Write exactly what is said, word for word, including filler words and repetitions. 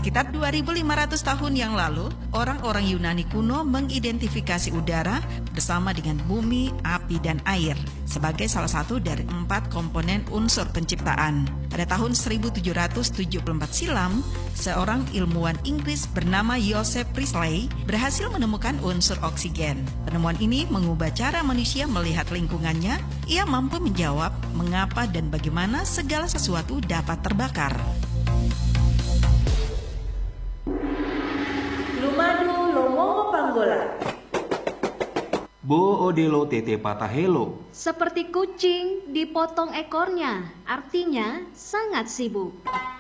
Sekitar dua ribu lima ratus tahun yang lalu, orang-orang Yunani kuno mengidentifikasi udara bersama dengan bumi, api, dan air sebagai salah satu dari empat komponen unsur penciptaan. Pada tahun seribu tujuh ratus tujuh puluh empat silam, seorang ilmuwan Inggris bernama Joseph Priestley berhasil menemukan unsur oksigen. Penemuan ini mengubah cara manusia melihat lingkungannya. Ia mampu menjawab mengapa dan bagaimana segala sesuatu dapat terbakar. Lumadu lomo panggola. Bo odelo tete patahelo. Seperti kucing dipotong ekornya, artinya sangat sibuk.